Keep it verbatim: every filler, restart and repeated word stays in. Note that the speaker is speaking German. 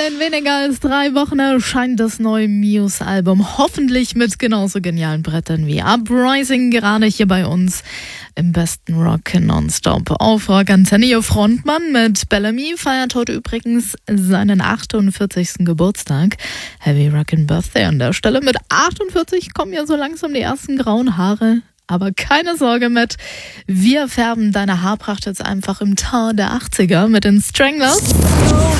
In weniger als drei Wochen erscheint das neue Muse-Album, hoffentlich mit genauso genialen Brettern wie Uprising, gerade hier bei uns im besten Rock nonstop. Auf Rock Antenne, ihr Frontmann mit Bellamy feiert heute übrigens seinen achtundvierzigsten Geburtstag. Heavy Rockin' Birthday an der Stelle. Mit achtundvierzig kommen ja so langsam die ersten grauen Haare. Aber keine Sorge mit, wir färben deine Haarpracht jetzt einfach im Ton der achtziger mit den Stranglers.